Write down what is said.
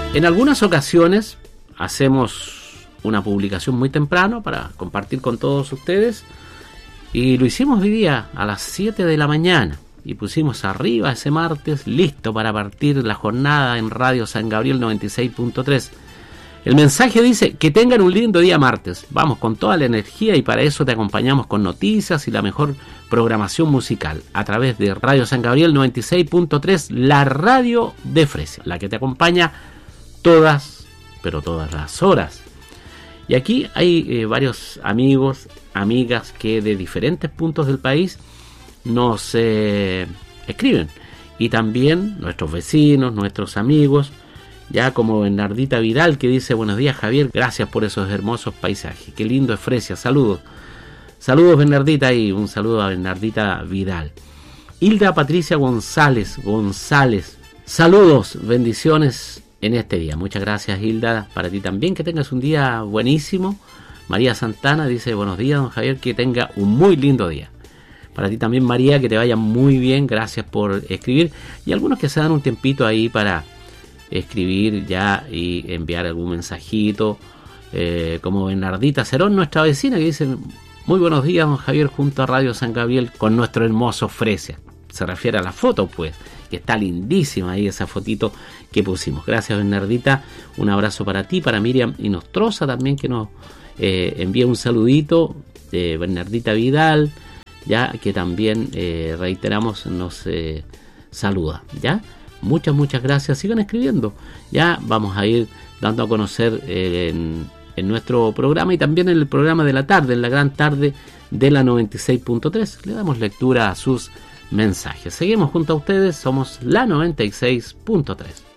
En algunas ocasiones hacemos una publicación muy temprano para compartir con todos ustedes, y lo hicimos hoy día a las 7 de la mañana y pusimos arriba ese martes listo para partir la jornada en Radio San Gabriel 96.3. El mensaje dice: que tengan un lindo día martes, vamos con toda la energía, y para eso te acompañamos con noticias y la mejor programación musical a través de Radio San Gabriel 96.3, la radio de Fresia, la que te acompaña todas, pero todas las horas. Y aquí hay varios amigos, amigas que de diferentes puntos del país nos escriben, y también nuestros vecinos, nuestros amigos, ya como Bernardita Vidal, que dice: buenos días, Javier, gracias por esos hermosos paisajes, qué lindo es Fresia, saludos. Saludos, Bernardita, y un saludo a Bernardita Vidal. Hilda Patricia González, saludos, bendiciones en este día. Muchas gracias, Hilda, para ti también, que tengas un día buenísimo. María Santana dice: buenos días, don Javier, que tenga un muy lindo día. Para ti también, María, que te vaya muy bien, gracias por escribir. Y algunos que se dan un tiempito ahí para escribir ya y enviar algún mensajito, como Bernardita Cerón, nuestra vecina, que dice: muy buenos días, don Javier, junto a Radio San Gabriel con nuestro hermoso Fresia. Se refiere a la foto, pues, que está lindísima ahí esa fotito que pusimos. Gracias, Bernardita, un abrazo para ti, para Miriam y Nostroza también, que nos envía un saludito, de Bernardita Vidal, ya que también reiteramos nos saluda, ya. Muchas gracias, sigan escribiendo. Ya vamos a ir dando a conocer en nuestro programa, y también en el programa de la tarde, en la gran tarde de la 96.3, le damos lectura a sus mensajes. Seguimos junto a ustedes, somos la 96.3.